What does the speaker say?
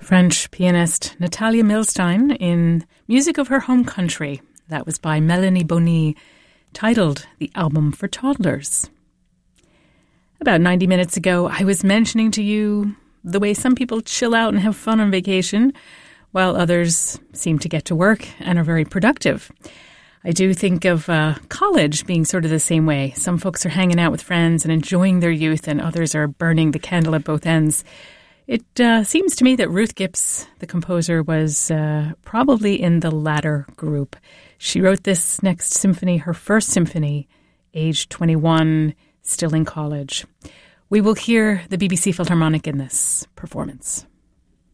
French pianist Natalia Milstein in Music of Her Home Country. That was by Melanie Boni, titled The Album for Toddlers. About 90 minutes ago, I was mentioning to you the way some people chill out and have fun on vacation, while others seem to get to work and are very productive. I do think of college being sort of the same way. Some folks are hanging out with friends and enjoying their youth, and others are burning the candle at both ends. It seems to me that Ruth Gibbs, the composer, was probably in the latter group. She wrote this next symphony, her first symphony, aged 21, still in college. We will hear the BBC Philharmonic in this performance.